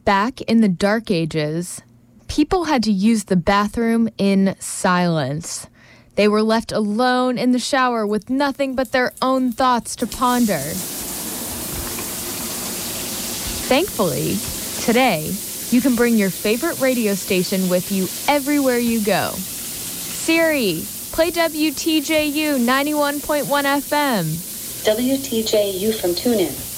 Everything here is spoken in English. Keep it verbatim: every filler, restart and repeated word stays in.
Back in the dark ages, people had to use the bathroom in silence. They were left alone in the shower with nothing but their own thoughts to ponder. Thankfully, today, you can bring your favorite radio station with you everywhere you go. Siri, play W T J U ninety-one point one F M. W T J U from TuneIn.